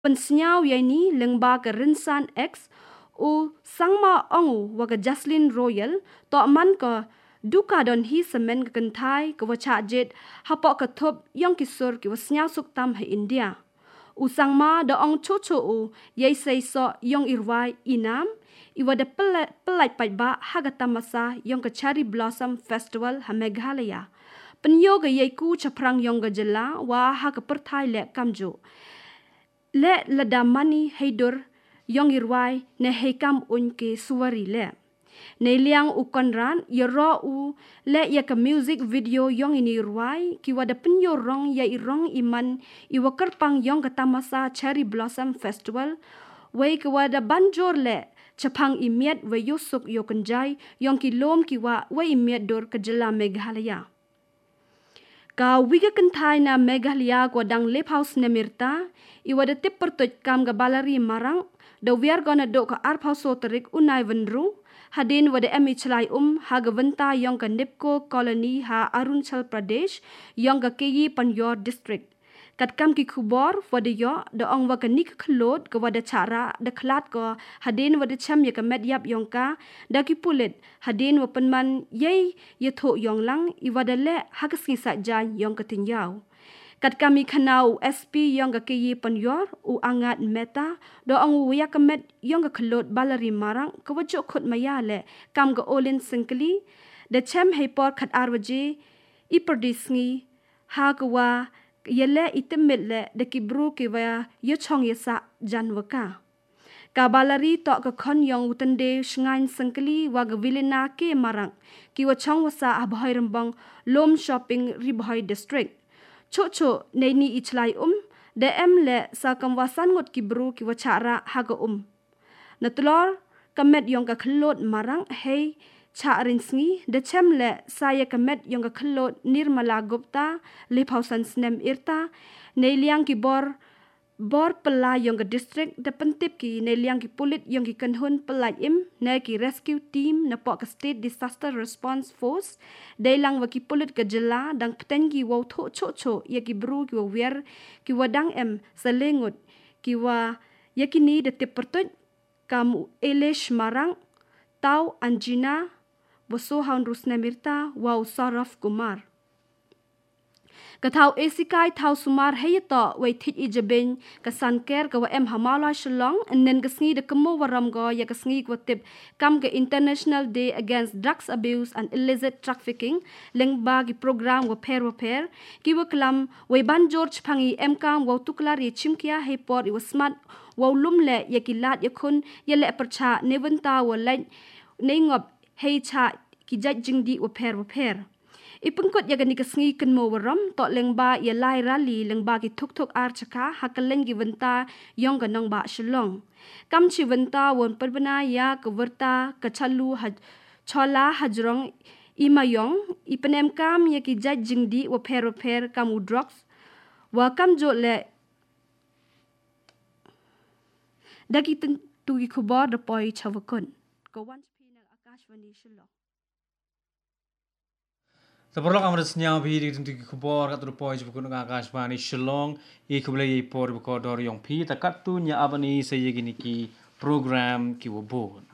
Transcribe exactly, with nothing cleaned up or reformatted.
Pensenyau yani lengba ke Rinsan X u sangma ongu waga Jaslyn Royal to man ke duka don hi semen ke kentai ke wacha jet hapok ke top yang kisur ke wasnya suk tam he India. U sangma da ong chocho u yai sei so yang irwai inam iwa da pelai pelai pai ba hagata masa yang ke Cherry Blossom Festival ha Meghalaya. Penyoga yai ku chaprang yang ke jela wa ha ke perthai le kamjo. Le ladamani heidur yang irwai ne heikam unke suwari le. Ne liang u konran yero u le ya ke music video yang ini irwai ki wada penyorong ya irong iman iwa kerpang yang ke tamasa Cherry Blossom Festival wei ke wada banjor le chapang imiat we yusuk yo kenjai yang ki lom ki wa wei imiat dor ke jela Meghalaya. Ka wiga kentai na Meghalaya ko dang lip house na mirta iwa de tip pertoj kam ga balari marang da wiar gona do ka arp house terik unai vendru hadin wada emi chlai um ha ga venta yang ka Nipko colony ha Arunachal Pradesh yang ga keyi Panyor district kat kam ki khubor wada yo da ong wa ka nik khlot ka wada cara da khlat ko hadin wada cham ya ka medyap yang ka da ki pulit hadin wa penman yei ye tho yang lang iwa da le ha ka ski sa jan yang ka tinyau kat kami khanau S P yang ga keyi Panyor u angat meta do ong wiya ka met yang ga khlot balari marang ka wajo khot maya le kam ga olin singkli da chem he por khat arwaji I perdisngi ha ga wa yele itemit le de kibru ki wa yo chong yesa janwaka ka balari to ka khon yang utande shngain singkli wa ga vilina ke marang ki wa chong wasa abhoi rambang lom shopping ribhoi district Chocho neni ichlai um de em le sa kamwasan ngot kibru ki wachara haga um. Natlor kamet yong ka khlot marang hey cha rinsngi de chem le saya kamet yong ka khlot Nirmala Gupta le pausan snem irta ne liang ki bor bor pela yong ka district de pentip ki ne liang ki pulit yong ki kanhun pelai im ne ki rescue team na po ka state disaster response force de lang wa ki pulit ka jela dang ptengi wo tho cho cho ya ki bru ki wo wer ki wadang em salengut ki wa yakini de tepertoj kam elish marang tau anjina boso haun rusna mirta wa saraf kumar Kathau esikai thau sumar heyato wei thit ijabin ka sanker ka wa em hamala shlong nen gasngi de kemo waram go ya gasngi ko tip kam ka International Day Against Drugs Abuse and Illicit Trafficking leng ba gi program wa per wa per ki wa klam wei ban George phangi em kam wa tukla ri chimkia he por i wa smart wa lum le ya ki lat ya khun ya le percha neventa wa lai nei ngop hei cha ki jaj jingdi wa per wa per Ipengkot ya gani kasngi kan mo waram to lengba ya lai rali lengba ki thuk thuk ar chaka hakaleng gi venta yong ga nong ba shlong kam chi venta won perbana ya ka warta ka chalu ha chola hajrong imayong ipenem kam ya ki jaj jingdi wa pher wa pher kam u drugs wa kam jo le dagi tu gi khubar da poi chawakon ko wan pina akashwani shlong Seperti kamar senyap biri tentu kubur kat terpoi jepun dengan Akashvani Shillong i kubulai por bukodor yang pi takat tu nya abani saya gini ki program ki wabon.